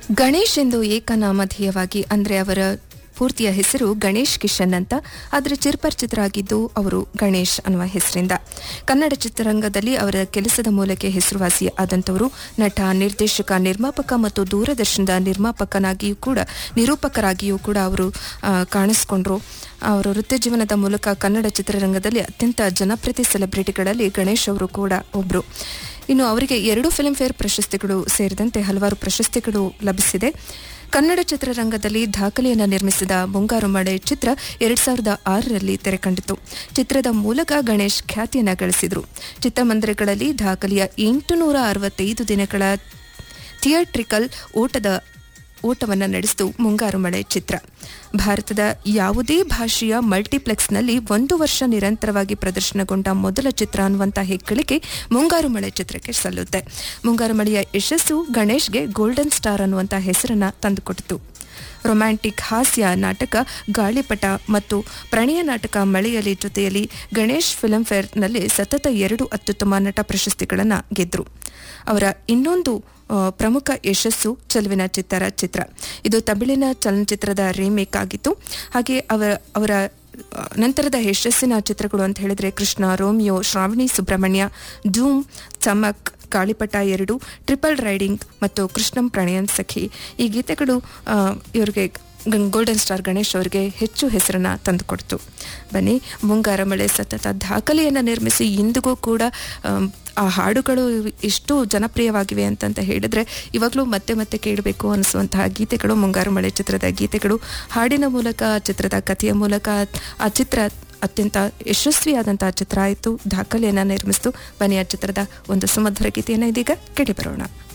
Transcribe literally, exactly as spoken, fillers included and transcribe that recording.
ಗಣೇಶ್ ಎಂದು ಏಕನಾಮಧೇಯವಾಗಿ ಅಂದರೆ ಅವರ ಪೂರ್ತಿಯ ಹೆಸರು ಗಣೇಶ್ ಕಿಶನ್ ಅಂತ, ಆದರೆ ಚಿರಪರಿಚಿತರಾಗಿದ್ದು ಅವರು ಗಣೇಶ್ ಅನ್ನುವ ಹೆಸರಿಂದ. ಕನ್ನಡ ಚಿತ್ರರಂಗದಲ್ಲಿ ಅವರ ಕೆಲಸದ ಮೂಲಕ ಹೆಸರುವಾಸಿ ಆದಂಥವರು ನಟ, ನಿರ್ದೇಶಕ, ನಿರ್ಮಾಪಕ ಮತ್ತು ದೂರದರ್ಶನದ ನಿರ್ಮಾಪಕನಾಗಿಯೂ ಕೂಡ ನಿರೂಪಕರಾಗಿಯೂ ಕೂಡ ಅವರು ಕಾಣಿಸ್ಕೊಂಡ್ರು. ಅವರ ವೃತ್ತಿ ಜೀವನದ ಮೂಲಕ ಕನ್ನಡ ಚಿತ್ರರಂಗದಲ್ಲಿ ಅತ್ಯಂತ ಜನಪ್ರಿಯ ಸೆಲೆಬ್ರಿಟಿಗಳಲ್ಲಿ ಗಣೇಶ್ ಅವರು ಕೂಡ ಒಬ್ಬರು. ಇನ್ನು ಅವರಿಗೆ ಎರಡು ಫಿಲ್ಮ್ಫೇರ್ ಪ್ರಶಸ್ತಿಗಳು ಸೇರಿದಂತೆ ಹಲವಾರು ಪ್ರಶಸ್ತಿಗಳು ಲಭಿಸಿದೆ. ಕನ್ನಡ ಚಿತ್ರರಂಗದಲ್ಲಿ ದಾಖಲೆಯನ್ನು ನಿರ್ಮಿಸಿದ ಮುಂಗಾರು ಮಳೆ ಚಿತ್ರ ಎರಡ್ ಸಾವಿರದ ಆರರಲ್ಲಿ ತೆರೆಕಂಡಿತು. ಚಿತ್ರದ ಮೂಲಕ ಗಣೇಶ್ ಖ್ಯಾತಿಯನ್ನು ಗಳಿಸಿದರು. ಚಿತ್ರಮಂದಿರಗಳಲ್ಲಿ ದಾಖಲೆಯ ಎಂಟುನೂರ ಅರವತ್ತೈದು ದಿನಗಳ ಥಿಯೇಟ್ರಿಕಲ್ ಓಟದ ಓಟವನ್ನು ನಡೆಸಿತು ಮುಂಗಾರು ಮಳೆ ಚಿತ್ರ. ಭಾರತದ ಯಾವುದೇ ಭಾಷೆಯ ಮಲ್ಟಿಪ್ಲೆಕ್ಸ್ನಲ್ಲಿ ಒಂದು ವರ್ಷ ನಿರಂತರವಾಗಿ ಪ್ರದರ್ಶನಗೊಂಡ ಮೊದಲ ಚಿತ್ರ ಅನ್ನುವಂಥ ಹೆಗ್ಗಳಿಕೆ ಮುಂಗಾರು ಮಳೆ ಚಿತ್ರಕ್ಕೆ ಸಲ್ಲುತ್ತೆ. ಮುಂಗಾರು ಮಳೆಯ ಯಶಸ್ಸು ಗಣೇಶ್ಗೆ ಗೋಲ್ಡನ್ ಸ್ಟಾರ್ ಅನ್ನುವಂಥ ಹೆಸರನ್ನು ತಂದುಕೊಟ್ಟಿತು. ರೊಮ್ಯಾಂಟಿಕ್ ಹಾಸ್ಯ ನಾಟಕ ಗಾಳಿಪಟ ಮತ್ತು ಪ್ರಣಯ ನಾಟಕ ಮಳೆಯಲ್ಲಿ ಜೊತೆಯಲ್ಲಿ ಗಣೇಶ್ ಫಿಲ್ಮ್ಫೇರ್ನಲ್ಲಿ ಸತತ ಎರಡು ಅತ್ಯುತ್ತಮ ನಟ ಪ್ರಶಸ್ತಿಗಳನ್ನು ಗೆದ್ದರು. ಅವರ ಇನ್ನೊಂದು ಪ್ರಮುಖ ಯಶಸ್ಸು ಚೆಲುವಿನ ಚಿತ್ತರ ಚಿತ್ರ. ಇದು ತಮಿಳಿನ ಚಲನಚಿತ್ರದ ರೀಮೇಕ್ ಆಗಿತ್ತು. ಹಾಗೆ ಅವರ ಅವರ ನಂತರದ ಯಶಸ್ಸಿನ ಚಿತ್ರಗಳು ಅಂತ ಹೇಳಿದ್ರೆ ಕೃಷ್ಣ, ರೋಮಿಯೋ, ಶ್ರಾವಣಿ ಸುಬ್ರಹ್ಮಣ್ಯ, ಧೂಮ್, ಚಮಕ್, ಗಾಳಿಪಟ ಎರಡು, ಟ್ರಿಪಲ್ ರೈಡಿಂಗ್ ಮತ್ತು ಕೃಷ್ಣಂ ಪ್ರಣಯನ್ ಸಖಿ ಈ ಗೀತೆಗಳು ಇವರಿಗೆ ಗೋಲ್ಡನ್ ಸ್ಟಾರ್ ಗಣೇಶ್ ಅವರಿಗೆ ಹೆಚ್ಚು ಹೆಸರನ್ನು ತಂದುಕೊಡ್ತು. ಬನ್ನಿ, ಮುಂಗಾರ ಮಳೆ ಸತತ ದಾಖಲೆಯನ್ನು ನಿರ್ಮಿಸಿ ಇಂದಿಗೂ ಕೂಡ ಆ ಹಾಡುಗಳು ಎಷ್ಟು ಜನಪ್ರಿಯವಾಗಿವೆ ಅಂತಂತ ಹೇಳಿದ್ರೆ ಇವಾಗಲೂ ಮತ್ತೆ ಮತ್ತೆ ಕೇಳಬೇಕು ಅನಿಸುವಂತಹ ಗೀತೆಗಳು ಮುಂಗಾರು ಮಳೆ ಚಿತ್ರದ ಗೀತೆಗಳು. ಹಾಡಿನ ಮೂಲಕ, ಚಿತ್ರದ ಕಥೆಯ ಮೂಲಕ ಆ ಚಿತ್ರ ಅತ್ಯಂತ ಯಶಸ್ವಿಯಾದಂತಹ ಚಿತ್ರ ಆಯಿತು, ದಾಖಲೆಯನ್ನು ನಿರ್ಮಿಸಿತು. ಬನ್ನಿ, ಆ ಚಿತ್ರದ ಒಂದು ಸುಮಧುರ ಗೀತೆಯನ್ನು ಇದೀಗ ಕೇಳಿ ಬರೋಣ.